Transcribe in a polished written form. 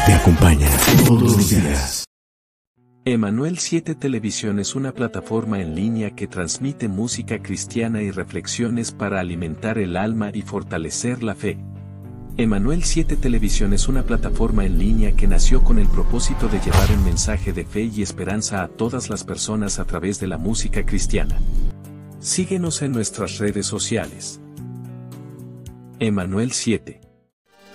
te acompaña todos los días. Emanuel 7 Televisión es una plataforma en línea que transmite música cristiana y reflexiones para alimentar el alma y fortalecer la fe. Emanuel 7 Televisión es una plataforma en línea que nació con el propósito de llevar un mensaje de fe y esperanza a todas las personas a través de la música cristiana. Síguenos en nuestras redes sociales. Emanuel 7.